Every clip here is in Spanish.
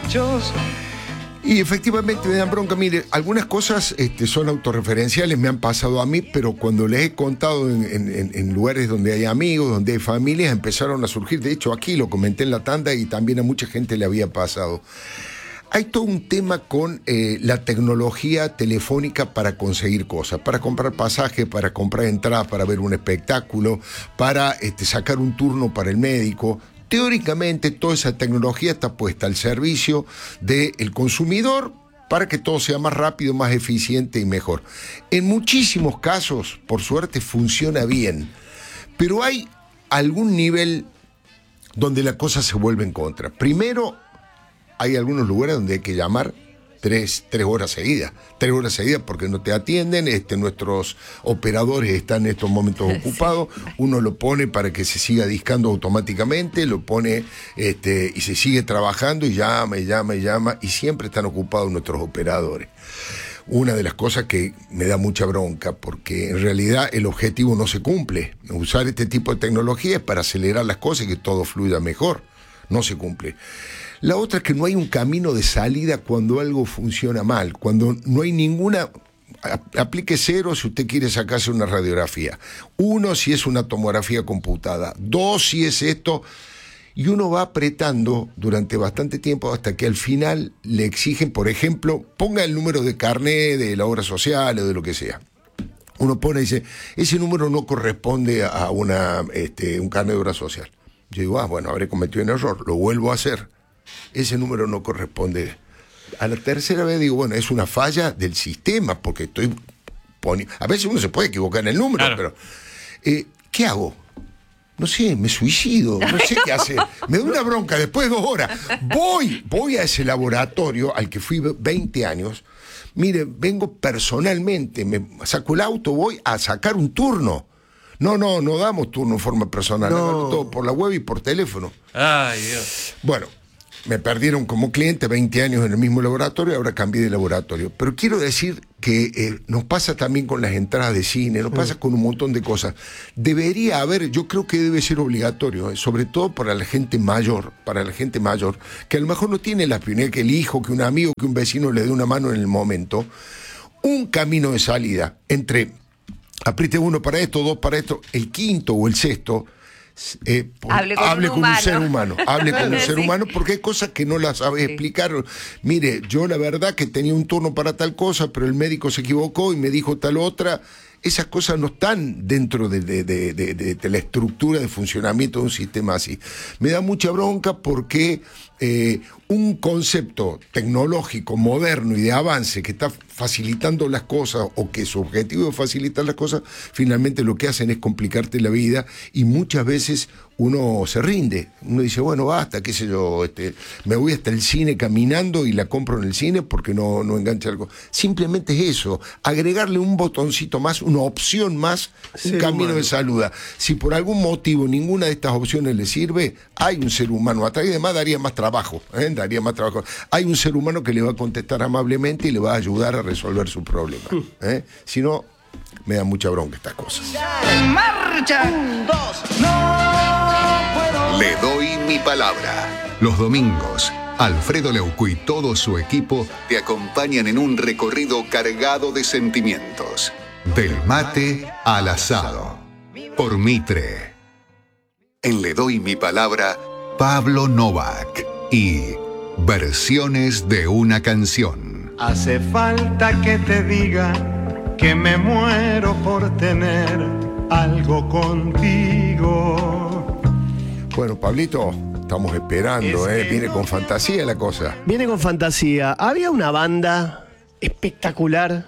Y efectivamente me dan bronca. Mire, algunas cosas son autorreferenciales, me han pasado a mí, pero cuando les he contado en lugares donde hay amigos, donde hay familias, empezaron a surgir. De hecho, aquí lo comenté en la tanda y también a mucha gente le había pasado. Hay todo un tema con la tecnología telefónica para conseguir cosas, para comprar pasajes, para comprar entradas, para ver un espectáculo, para sacar un turno para el médico. Teóricamente, toda esa tecnología está puesta al servicio del consumidor para que todo sea más rápido, más eficiente y mejor. En muchísimos casos, por suerte, funciona bien, pero hay algún nivel donde la cosa se vuelve en contra. Primero, hay algunos lugares donde hay que llamar tres horas seguidas. 3 horas seguidas porque no te atienden, nuestros operadores están en estos momentos ocupados, uno lo pone para que se siga discando automáticamente, lo pone y se sigue trabajando y llama, y siempre están ocupados nuestros operadores. Una de las cosas que me da mucha bronca, porque en realidad el objetivo no se cumple. Usar este tipo de tecnología es para acelerar las cosas y que todo fluya mejor. No se cumple. La otra es que no hay un camino de salida cuando algo funciona mal, cuando no hay ninguna. Aplique 0 si usted quiere sacarse una radiografía, 1 si es una tomografía computada, 2 si es esto, y uno va apretando durante bastante tiempo hasta que al final le exigen, por ejemplo, ponga el número de carnet de la obra social o de lo que sea. Uno pone y dice, ese número no corresponde a un carnet de obra social. Yo digo, bueno, habré cometido un error, lo vuelvo a hacer. Ese número no corresponde. A la tercera vez digo, bueno, es una falla del sistema, porque estoy poniendo. A veces uno se puede equivocar en el número, claro. Pero ¿qué hago? No sé, me suicido, no sé qué hacer. Me da una bronca después de 2 horas. Voy a ese laboratorio al que fui 20 años. Mire, vengo personalmente, me saco el auto, voy a sacar un turno. No damos turno en forma personal, no. Todo por la web y por teléfono. Ay, Dios. Bueno, me perdieron como cliente 20 años en el mismo laboratorio, ahora cambié de laboratorio. Pero quiero decir que nos pasa también con las entradas de cine, nos pasa con un montón de cosas. Debería haber, yo creo que debe ser obligatorio, sobre todo para la gente mayor, que a lo mejor no tiene la experiencia que el hijo, que un amigo, que un vecino le dé una mano en el momento, un camino de salida entre apriete 1 para esto, 2 para esto, el quinto o el sexto, hable con un ser humano. Hable con un ser humano, porque hay cosas que no las sabe explicar. Mire, yo la verdad que tenía un turno para tal cosa, pero el médico se equivocó y me dijo tal otra. Esas cosas no están dentro de la estructura de funcionamiento de un sistema así. Me da mucha bronca porque un concepto tecnológico, moderno y de avance que está facilitando las cosas, o que su objetivo es facilitar las cosas, finalmente lo que hacen es complicarte la vida, y muchas veces uno se rinde. Uno dice, bueno, basta, qué sé yo, me voy hasta el cine caminando y la compro en el cine porque no engancha algo. Simplemente es eso, agregarle un botoncito más, una opción más, un camino de salida. Si por algún motivo ninguna de estas opciones le sirve, hay un ser humano atrás, y además daría más trabajo. Hay un ser humano que le va a contestar amablemente y le va a ayudar a resolver su problema. Si no, me da mucha bronca estas cosas. ¡En marcha! 1, 2, no puedo. Le doy mi palabra. Los domingos, Alfredo Leuco y todo su equipo te acompañan en un recorrido cargado de sentimientos. Del mate al asado. Por Mitre. En Le doy mi palabra, Pablo Novak y Versiones de una canción. Hace falta que te diga que me muero por tener algo contigo. Bueno, Pablito, estamos esperando, viene con fantasía la cosa. Viene con fantasía. Había una banda espectacular,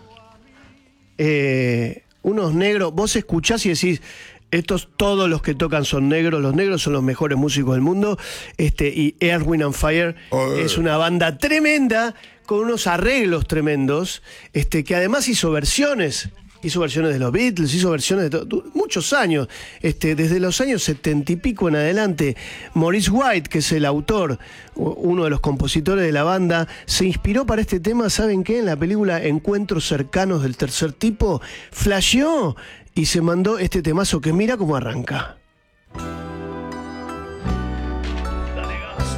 unos negros, vos escuchás y decís, todos los que tocan son negros, los negros son los mejores músicos del mundo, y Earth, Wind and Fire es una banda tremenda, con unos arreglos tremendos, que además hizo versiones de los Beatles, hizo versiones de muchos años, desde los años 70 y pico en adelante. Maurice White, que es el autor, uno de los compositores de la banda, se inspiró para este tema, ¿saben qué? En la película Encuentros cercanos del tercer tipo, flasheó y se mandó este temazo que mira cómo arranca.